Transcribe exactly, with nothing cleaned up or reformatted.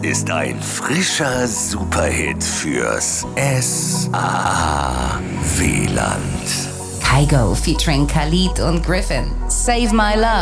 ist ein frischer Superhit fürs S A W-Land. Kygo featuring Khalid und Griffin. Save My Love.